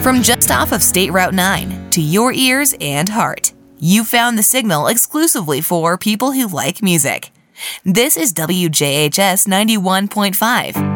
From just off of State Route 9 to your ears and heart, you found the signal exclusively for people who like music. This is WJHS 91.5.